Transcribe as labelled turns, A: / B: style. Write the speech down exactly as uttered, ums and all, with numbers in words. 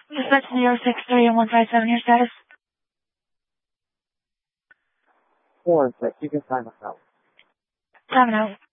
A: Dispatch zero six three and one five seven, your status?
B: Four and six, you can sign us out.
A: Time out.